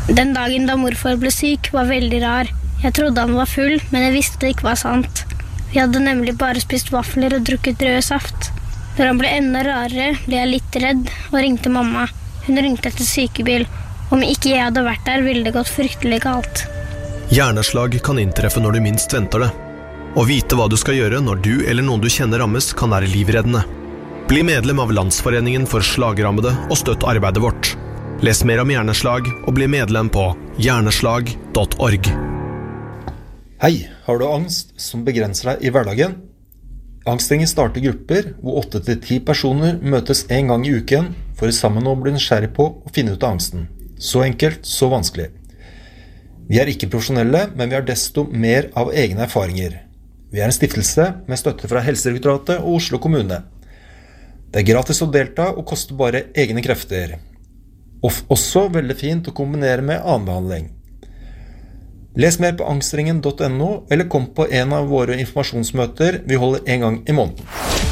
Den dagen da morfar ble syk var veldig rar. Jeg trodde han var full, men jeg visste det ikke var sant. Vi hadde nemlig bare spist vafler og drukket rød saft. Når han ble enda rarere, ble jeg litt redd og ringte mamma. Hun ringte etter sykebil. Om ikke jeg hadde vært der, ville det gått fryktelig galt. Hjerneslag kan inntreffe når du minst venter det. Å vite hva du skal gjøre når du eller noen du kjenner rammes, kan være livreddende. Bli medlem av Landsforeningen for slagrammede og støtt arbeidet vårt. Les mer om hjerneslag og bli medlem på hjerneslag.org. Hei, har du angst som begrenser deg i hverdagen? Angstringen starter grupper hvor 8-10 personer møtes en gang i uken for sammen å bli nysgjerrig på og finne ut av angsten. Så enkelt, så vanskelig. Vi er ikke profesjonelle, men vi har desto mer av egne erfaringer. Vi er en stiftelse med støtte fra Helsedirektoratet og Oslo kommune. Det er gratis å delta og koster bare egne krefter. Og også veldig fint å kombinere med annen behandling. Les mer på angstringen.no, eller kom på en av våre informasjonsmøter vi holder en gang i måneden.